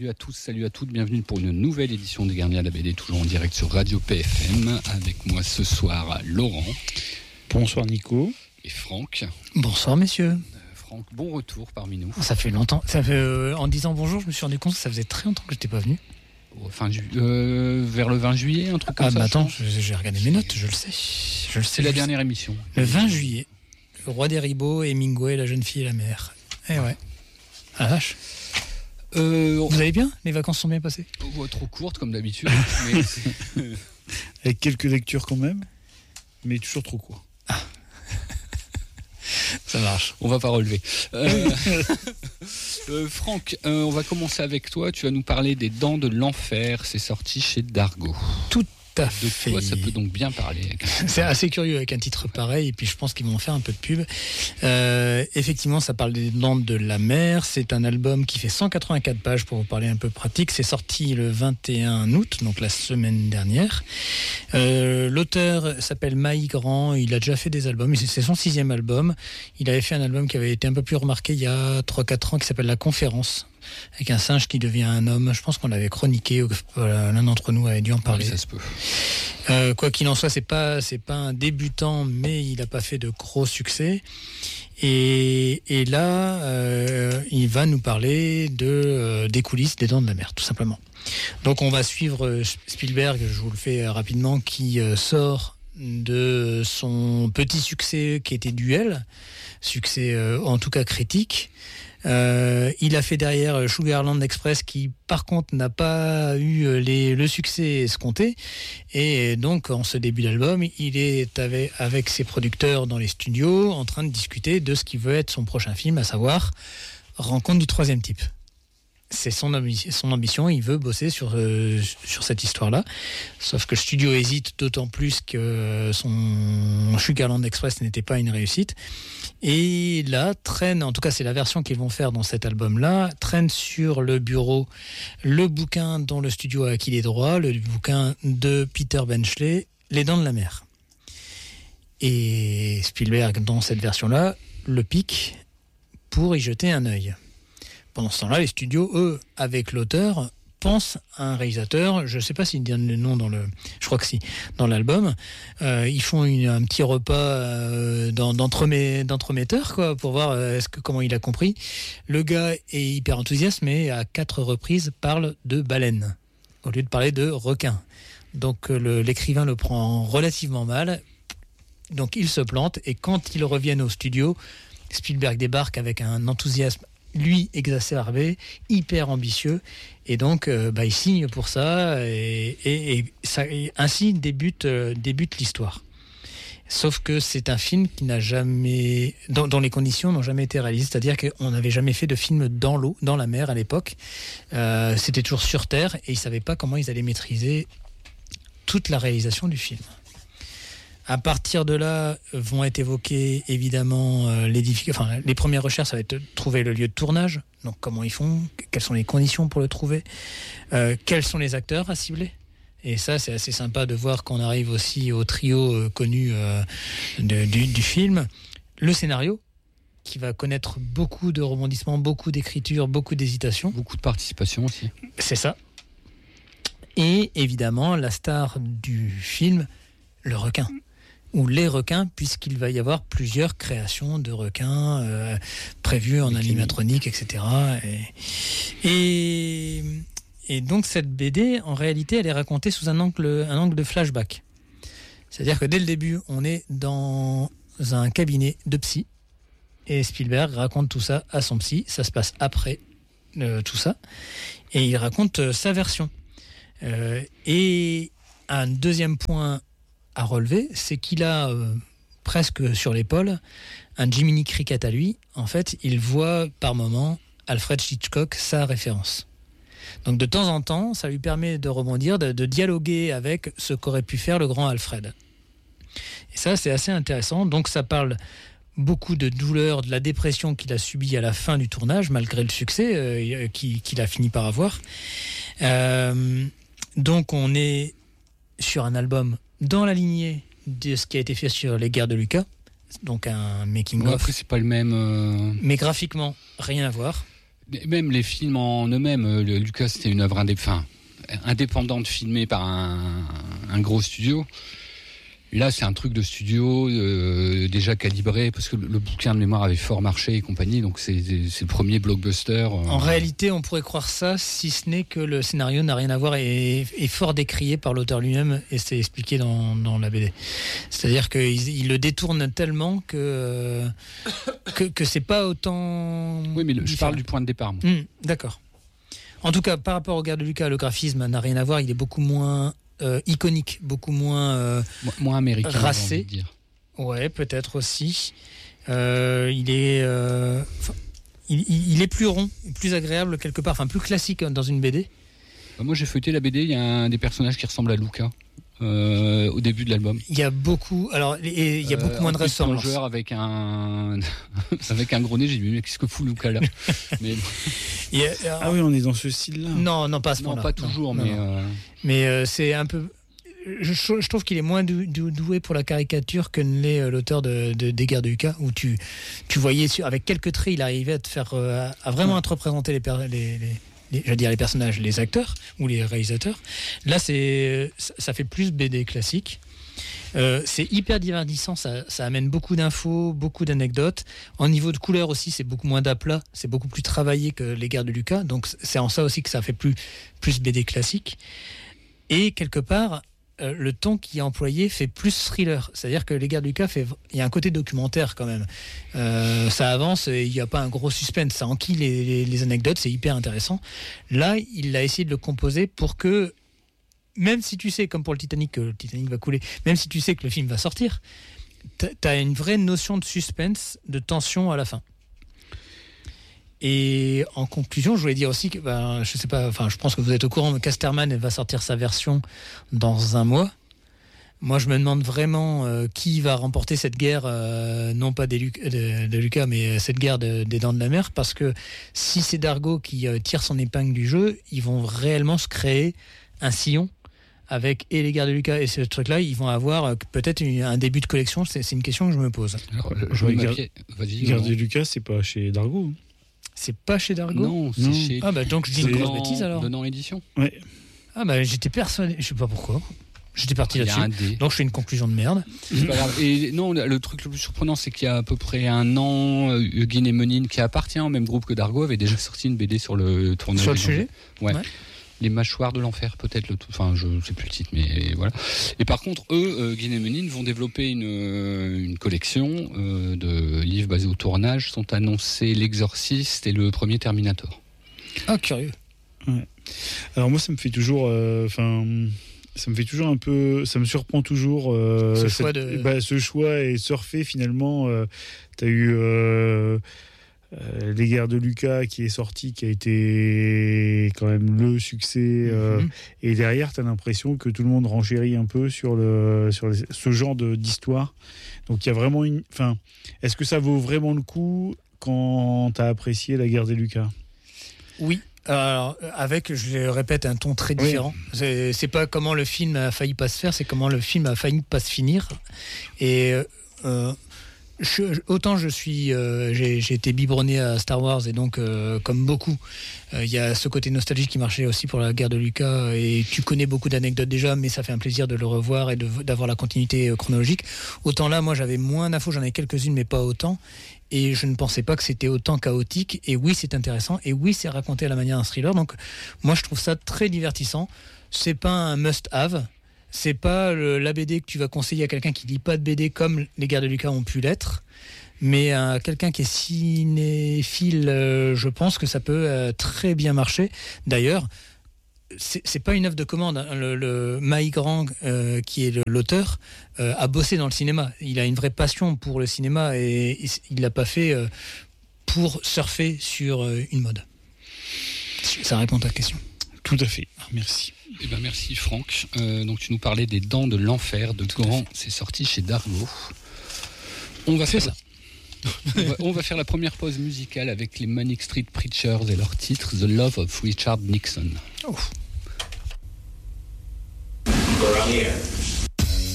Salut à tous, salut à toutes, bienvenue pour une nouvelle édition des Garniers à la BD, toujours en direct sur Radio PFM. Avec moi ce soir, Laurent. Bonsoir Nico. Et Franck. Bonsoir messieurs. Franck, bon retour parmi nous. Ça fait longtemps. En disant bonjour, je me suis rendu compte que ça faisait très longtemps que je n'étais pas venu. Vers le 20 juillet, un truc comme ça. Attends, j'ai regardé mes notes, je le sais. C'est la dernière émission. Le 20 juillet, le roi des ribots, Hemingway, la jeune fille et la mère. Eh ouais. Ah vache. Vous allez bien? Les vacances sont bien passées? Trop courtes comme d'habitude. Avec quelques lectures quand même, mais toujours trop court. Ah. Ça marche. On va pas relever. Franck, on va commencer avec toi. Tu vas nous parler des Dents de l'Enfer. C'est sorti chez Dargaud. Tout à fait. De quoi ça peut donc bien parler? C'est assez curieux avec un titre pareil, et puis je pense qu'ils vont faire un peu de pub. Effectivement, ça parle des Dents de la Mer. C'est un album qui fait 184 pages pour vous parler un peu pratique. C'est sorti le 21 août, donc la semaine dernière. L'auteur s'appelle Maï Grand. Il a déjà fait des albums. C'est son 6e album. Il avait fait un album qui avait été un peu plus remarqué il y a 3-4 ans qui s'appelle La Conférence, avec un singe qui devient un homme. Je pense qu'on l'avait chroniqué, l'un d'entre nous avait dû en parler. Oui, ça se peut. Quoi qu'il en soit, c'est pas un débutant, mais il n'a pas fait de gros succès. Et là, il va nous parler des coulisses des Dents de la Mer, tout simplement. Donc on va suivre Spielberg, je vous le fais rapidement, qui sort de son petit succès qui était Duel, succès en tout cas critique. Il a fait derrière Sugarland Express qui par contre n'a pas eu le succès escompté, et donc en ce début d'album il est avec ses producteurs dans les studios en train de discuter de ce qui veut être son prochain film, à savoir Rencontre du troisième type. C'est son ambition, il veut bosser sur cette histoire-là. Sauf que le studio hésite d'autant plus que son Sugarland Express n'était pas une réussite. Et là, traîne, en tout cas c'est la version qu'ils vont faire dans cet album-là, traîne sur le bureau le bouquin dont le studio a acquis les droits, le bouquin de Peter Benchley, Les Dents de la Mer. Et Spielberg, dans cette version-là, le pique pour y jeter un œil. Pendant ce temps-là, les studios, eux, avec l'auteur, pensent à un réalisateur. Je ne sais pas s'ils donnent le nom je crois que si, dans l'album. Ils font un petit repas d'entremetteurs, quoi, pour voir comment il a compris. Le gars est hyper enthousiaste, mais à 4 reprises parle de baleine, au lieu de parler de requin. Donc l'écrivain le prend relativement mal. Donc il se plante, et quand ils reviennent au studio, Spielberg débarque avec un enthousiasme lui exacerbé, hyper ambitieux, et donc il signe pour ça, et ainsi débute l'histoire. Sauf que c'est un film qui n'a jamais, dont les conditions n'ont jamais été réalisées, c'est-à-dire qu'on n'avait jamais fait de film dans l'eau, dans la mer à l'époque. C'était toujours sur terre, et ils ne savaient pas comment ils allaient maîtriser toute la réalisation du film. À partir de là, vont être évoquées évidemment les premières recherches, ça va être trouver le lieu de tournage. Donc comment ils font, quelles sont les conditions pour le trouver, quels sont les acteurs à cibler. Et ça, c'est assez sympa de voir qu'on arrive aussi au trio connu du film. Le scénario, qui va connaître beaucoup de rebondissements, beaucoup d'écriture, beaucoup d'hésitation. Beaucoup de participation aussi. C'est ça. Et évidemment, la star du film, le requin. Ou les requins, puisqu'il va y avoir plusieurs créations de requins prévues en animatronique, etc. Et donc cette BD, en réalité, elle est racontée sous un angle de flashback. C'est-à-dire que dès le début, on est dans un cabinet de psy, et Spielberg raconte tout ça à son psy. Ça se passe après tout ça, et il raconte sa version. Et un deuxième point à relever, c'est qu'il a presque sur l'épaule un Jiminy Cricket à lui. En fait, il voit par moment Alfred Hitchcock, sa référence. Donc de temps en temps, ça lui permet de rebondir, de dialoguer avec ce qu'aurait pu faire le grand Alfred. Et ça, c'est assez intéressant. Donc ça parle beaucoup de douleur, de la dépression qu'il a subie à la fin du tournage, malgré le succès qu'il a fini par avoir. Donc on est sur un album dans la lignée de ce qui a été fait sur les guerres de Lucas, donc un making-of. Après, c'est pas le même. Mais graphiquement, rien à voir. Même les films en eux-mêmes, Lucas, c'était une œuvre indépendante filmée par un gros studio. Là, c'est un truc de studio déjà calibré, parce que le bouquin de mémoire avait fort marché et compagnie, donc c'est le premier blockbuster. En réalité, on pourrait croire ça, si ce n'est que le scénario n'a rien à voir et est fort décrié par l'auteur lui-même, et c'est expliqué dans la BD. C'est-à-dire qu'il le détourne tellement que c'est pas autant... Oui, mais je parle du point de départ. Moi. D'accord. En tout cas, par rapport au Guerre de Lucas, le graphisme n'a rien à voir, il est beaucoup moins... iconique, beaucoup moins américain, racé. j'ai envie de dire. Ouais, peut-être aussi. Il est plus rond, plus agréable quelque part, enfin plus classique dans une BD. Moi, j'ai feuilleté la BD. Il y a un des personnages qui ressemble à Luca au début de l'album. Il y a beaucoup. Alors, il y a beaucoup moins de ressemblances. Un joueur avec un gros nez. J'ai dit, mais qu'est-ce que fout Luca là? Mais... Ah oui, on est dans ce style-là. Non, pas à ce moment-là. Non, pas toujours, mais. Mais c'est un peu. Je trouve qu'il est moins doué pour la caricature que ne l'est l'auteur des Guerres de Lucas, où tu voyais avec quelques traits, il arrivait à te faire à vraiment à te représenter les personnages, les acteurs ou les réalisateurs. Là, ça fait plus BD classique. C'est hyper divertissant, ça amène beaucoup d'infos, beaucoup d'anecdotes. En niveau de couleur aussi, c'est beaucoup moins d'aplat, c'est beaucoup plus travaillé que les Guerres de Lucas. Donc c'est en ça aussi que ça fait plus BD classique. Et quelque part, le ton qui est employé fait plus thriller. C'est-à-dire que les Guerres de Lucas, il y a un côté documentaire quand même. Ça avance, il n'y a pas un gros suspense, ça enquille les anecdotes, c'est hyper intéressant. Là, il a essayé de le composer pour que, même si tu sais, comme pour le Titanic, que le Titanic va couler, même si tu sais que le film va sortir, t'as une vraie notion de suspense, de tension à la fin. Et en conclusion, je voulais dire aussi que, je sais pas, je pense que vous êtes au courant, mais Casterman va sortir sa version dans un mois. Moi, je me demande vraiment qui va remporter cette guerre, non pas de Lucas, mais cette guerre des Dents de la Mer, parce que si c'est Dargo qui tire son épingle du jeu, ils vont réellement se créer un sillon avec et les Guerres de Lucas et ce truc-là, ils vont avoir peut-être un début de collection. C'est une question que je me pose. Alors, Guerres de Lucas, c'est pas chez Dargo. C'est pas chez Dargo? Non, c'est chez... donc je dis une grosse bêtise alors. Donnant Édition. Ouais. J'étais persuadé, je sais pas pourquoi. J'étais parti là-dessus. D. Donc je fais une conclusion de merde. C'est pas grave. Et non, le truc le plus surprenant, c'est qu'il y a à peu près un an, Huguin et Menine, qui appartient au même groupe que Dargo, avait déjà sorti une BD sur le tournage. Sur le sujet. Ouais. Les Mâchoires de l'Enfer, peut-être je ne sais plus le titre, mais voilà. Et par contre, eux, Guin et Menine, vont développer une collection de livres basés au tournage. Sont annoncés L'Exorciste et le premier Terminator. Ah, curieux. Ouais. Alors moi, ça me fait toujours, ça me fait toujours un peu, ça me surprend toujours ce choix et surfer finalement. T'as eu les Guerres de Lucas qui est sorti, qui a été quand même le succès, et derrière t'as l'impression que tout le monde renchérit un peu sur ce genre d'histoire. Donc il y a vraiment est-ce que ça vaut vraiment le coup quand t'as apprécié la Guerre des Lucas? Oui. Alors, avec, je le répète, un ton très différent. Oui. C'est pas comment le film a failli pas se faire, c'est comment le film a failli pas se finir. Et autant j'ai été biberonné à Star Wars, et donc comme beaucoup, il y a ce côté nostalgique qui marchait aussi pour la Guerre de Lucas, et tu connais beaucoup d'anecdotes déjà, mais ça fait un plaisir de le revoir et d'avoir la continuité chronologique. Autant là, moi j'avais moins d'infos, j'en ai quelques-unes, mais pas autant. Et je ne pensais pas que c'était autant chaotique. Et oui, c'est intéressant. Et oui, c'est raconté à la manière d'un thriller. Donc, moi, je trouve ça très divertissant. C'est pas un must-have. C'est pas la BD que tu vas conseiller à quelqu'un qui lit pas de BD comme les Guerres de Lucas ont pu l'être. Mais quelqu'un qui est cinéphile, je pense que ça peut très bien marcher. D'ailleurs, c'est pas une œuvre de commande. Le Mai Grand, qui est l'auteur, a bossé dans le cinéma. Il a une vraie passion pour le cinéma, et il l'a pas fait pour surfer sur une mode. Ça répond à ta question. Tout à fait. Merci. Merci Franck. Donc tu nous parlais des Dents de l'Enfer de Gand. C'est sorti chez Dargo. On va faire ça. On va faire la première pause musicale avec les Manic Street Preachers et leur titre The Love of Richard Nixon. Oh. We're on the air.